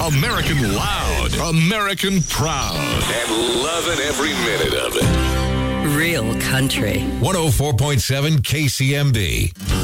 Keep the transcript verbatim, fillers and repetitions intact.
American loud, American proud, and loving every minute of it. Real country. one oh four point seven K C M B.